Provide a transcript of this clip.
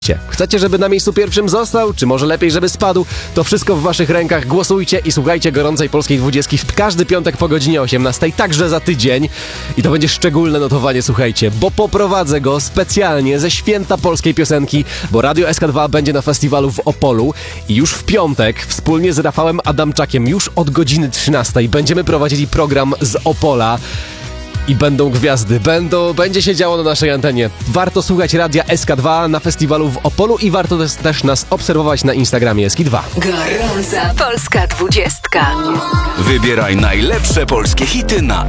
Chcecie, żeby na miejscu pierwszym został, czy może lepiej, żeby spadł? To wszystko w waszych rękach. Głosujcie i słuchajcie gorącej polskiej 20 w każdy piątek po godzinie 18, także za tydzień. I to będzie szczególne notowanie, słuchajcie, bo poprowadzę go specjalnie ze święta polskiej piosenki, bo Radio SK2 będzie na festiwalu w Opolu i już w piątek wspólnie z Rafałem Adamczakiem już od godziny 13 będziemy prowadzili program z Opola. I będą gwiazdy, będzie się działo na naszej antenie. Warto słuchać Radia SK2 na festiwalu w Opolu i warto też nas obserwować na Instagramie SK2. Gorąca polska 20. Wybieraj najlepsze polskie hity na